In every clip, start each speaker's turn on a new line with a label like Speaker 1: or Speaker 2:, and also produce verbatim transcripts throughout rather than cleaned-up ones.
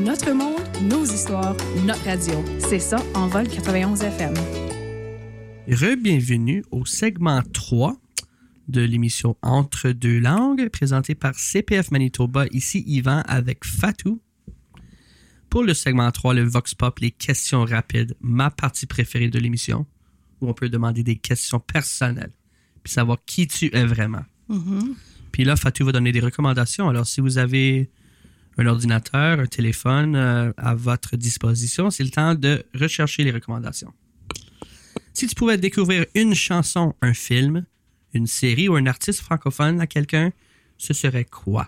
Speaker 1: Notre monde, nos histoires, notre radio. C'est ça, Envol quatre-vingt-onze F M.
Speaker 2: Re-bienvenue au segment trois de l'émission Entre deux langues, présentée par C P F Manitoba. Ici Yvan avec Fatou. Pour le segment trois, le Vox Pop, les questions rapides, ma partie préférée de l'émission, où on peut demander des questions personnelles, puis savoir qui tu es vraiment. Mm-hmm. Puis là, Fatou va donner des recommandations. Alors, si vous avez un ordinateur, un téléphone euh, à votre disposition, c'est le temps de rechercher les recommandations. Si tu pouvais découvrir une chanson, un film, une série ou un artiste francophone à quelqu'un, ce serait quoi?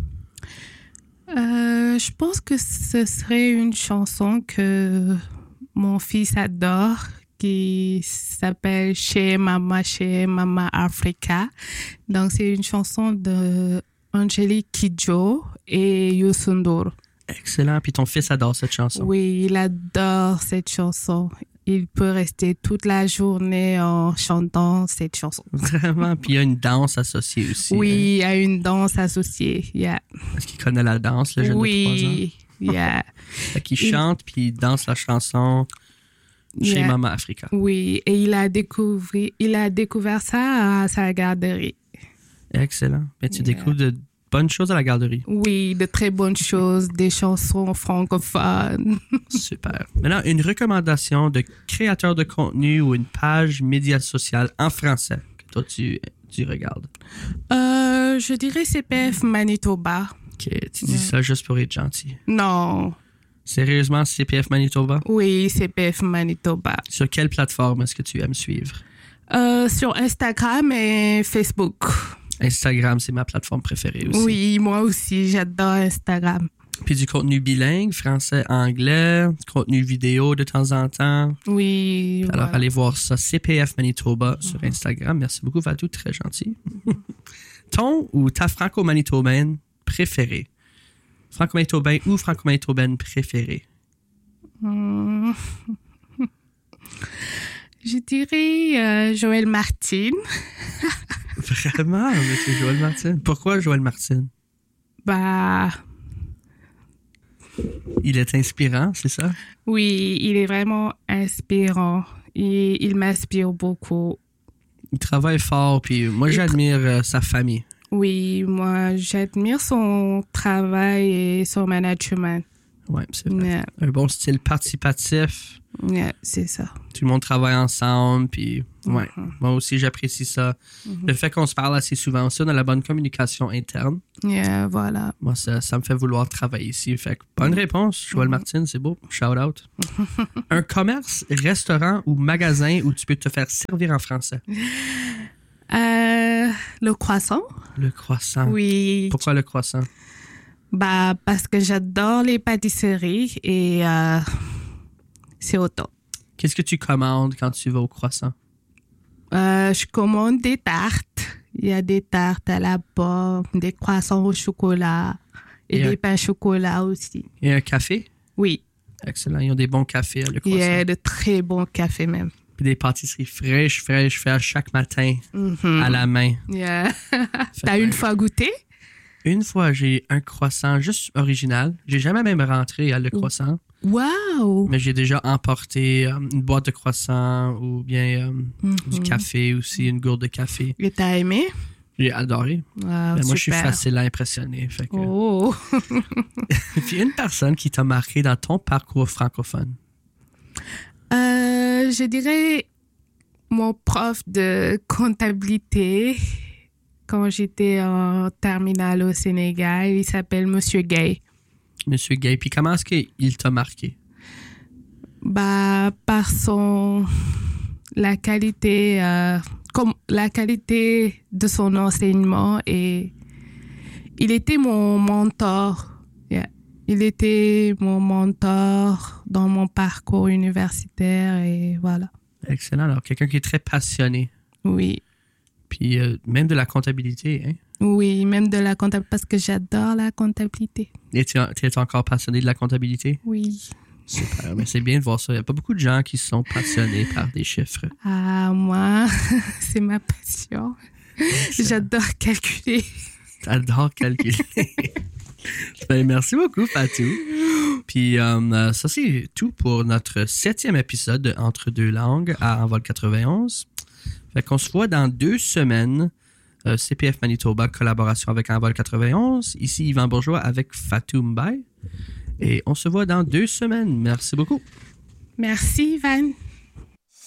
Speaker 3: Euh, je pense que ce serait une chanson que mon fils adore, qui s'appelle Chez Mama, Chez Mama Africa. Donc, c'est une chanson de Angélique Kidjo et Youssou N'Dour.
Speaker 2: Excellent. Puis ton fils adore cette chanson.
Speaker 3: Oui, il adore cette chanson. Il peut rester toute la journée en chantant cette chanson.
Speaker 2: Vraiment? Puis il y a une danse associée aussi.
Speaker 3: Oui,
Speaker 2: hein?
Speaker 3: il y a une danse associée. Yeah.
Speaker 2: Est-ce qu'il connaît la danse, le jeune
Speaker 3: oui,
Speaker 2: de trois ans?
Speaker 3: Oui, yeah.
Speaker 2: Fait qu'il il... chante puis il danse la chanson chez yeah. Mama Africa.
Speaker 3: Oui, et il a découvert, il a découvert ça à sa garderie.
Speaker 2: Excellent. Mais tu yeah. découvres de bonnes choses à la garderie.
Speaker 3: Oui, de très bonnes choses, des chansons francophones.
Speaker 2: Super. Maintenant, une recommandation de créateur de contenu ou une page média sociale en français que toi, tu, tu regardes.
Speaker 3: Euh, je dirais C P F Manitoba.
Speaker 2: OK, tu dis ouais. ça juste pour être gentil.
Speaker 3: Non.
Speaker 2: Sérieusement, C P F Manitoba?
Speaker 3: Oui, C P F Manitoba.
Speaker 2: Sur quelle plateforme est-ce que tu aimes suivre?
Speaker 3: Euh, sur Instagram et Facebook.
Speaker 2: Instagram, c'est ma plateforme préférée aussi.
Speaker 3: Oui, moi aussi, j'adore Instagram.
Speaker 2: Puis du contenu bilingue, français-anglais, contenu vidéo de temps en temps.
Speaker 3: Oui.
Speaker 2: Alors,
Speaker 3: voilà.
Speaker 2: allez voir ça, C P F Manitoba mm-hmm. sur Instagram. Merci beaucoup, Fatou, très gentil. Ton ou ta franco-manitobaine préférée? Franco-manitobain ou franco-manitobaine préférée?
Speaker 3: Mm. Je dirais euh, Joël Martin.
Speaker 2: Vraiment, monsieur Joël Martin. Pourquoi Joël Martin?
Speaker 3: Bah...
Speaker 2: Il est inspirant, c'est ça?
Speaker 3: Oui, il est vraiment inspirant. Il, il m'inspire beaucoup.
Speaker 2: Il travaille fort, puis moi, il j'admire tra- euh, sa famille.
Speaker 3: Oui, moi, j'admire son travail et son management.
Speaker 2: Oui, c'est vrai. Yeah. Un bon style participatif.
Speaker 3: Yeah, c'est ça.
Speaker 2: Tout le monde travaille ensemble, puis ouais, mm-hmm. moi aussi, j'apprécie ça. Mm-hmm. Le fait qu'on se parle assez souvent aussi, on a la bonne communication interne.
Speaker 3: Yeah, voilà.
Speaker 2: Moi, ça, ça me fait vouloir travailler ici. Fait que bonne mm-hmm. réponse, Joël mm-hmm. Martin, c'est beau. Shout out. Un commerce, restaurant ou magasin où tu peux te faire servir en français?
Speaker 3: Euh, le croissant.
Speaker 2: Le croissant.
Speaker 3: Oui.
Speaker 2: Pourquoi le croissant?
Speaker 3: Bah, parce que j'adore les pâtisseries et euh, c'est autant.
Speaker 2: Qu'est-ce que tu commandes quand tu vas au croissant?
Speaker 3: Euh, je commande des tartes. Il y a des tartes à la pomme, des croissants au chocolat et, et des un... pains au chocolat aussi.
Speaker 2: Et un café?
Speaker 3: Oui.
Speaker 2: Excellent. Ils ont des bons cafés, le croissant.
Speaker 3: Il y a de très bons cafés même.
Speaker 2: Puis des pâtisseries fraîches, fraîches, faites chaque matin mm-hmm. à la main.
Speaker 3: Yeah. T'as une fois goûté?
Speaker 2: Une fois, j'ai un croissant juste original. J'ai jamais même rentré à le croissant.
Speaker 3: Wow!
Speaker 2: Mais j'ai déjà emporté euh, une boîte de croissant ou bien euh, mm-hmm. du café aussi, une gourde de café.
Speaker 3: Et t'as aimé?
Speaker 2: J'ai adoré.
Speaker 3: Wow,
Speaker 2: moi,
Speaker 3: super.
Speaker 2: Je suis facile à impressionner. Fait que...
Speaker 3: Oh!
Speaker 2: Puis une personne qui t'a marqué dans ton parcours francophone?
Speaker 3: Euh, je dirais mon prof de comptabilité. Quand j'étais en terminale au Sénégal, il s'appelle Monsieur Gay.
Speaker 2: Monsieur Gay. Puis comment est-ce qu'il t'a marqué?
Speaker 3: Bah, par son... La qualité... Euh, comme la qualité de son enseignement et... Il était mon mentor. Yeah. Il était mon mentor dans mon parcours universitaire et voilà.
Speaker 2: Excellent. Alors, quelqu'un qui est très passionné.
Speaker 3: Oui.
Speaker 2: Puis euh, même de la comptabilité, hein?
Speaker 3: Oui, même de la comptabilité, parce que j'adore la comptabilité.
Speaker 2: Et tu es encore passionné de la comptabilité?
Speaker 3: Oui.
Speaker 2: Super, mais c'est bien de voir ça. Il n'y a pas beaucoup de gens qui sont passionnés par des chiffres.
Speaker 3: Ah, moi, c'est ma passion. Ça... J'adore calculer.
Speaker 2: T'adores calculer. Ben, merci beaucoup, Fatou. Puis euh, ça, c'est tout pour notre septième épisode de Entre deux langues à Envol quatre-vingt-onze. Fait qu'on se voit dans deux semaines. Euh, C P F Manitoba, collaboration avec Envol quatre-vingt-onze. Ici, Yvan Bourgeois avec Fatou Mbaye. Et on se voit dans deux semaines. Merci beaucoup.
Speaker 3: Merci, Van.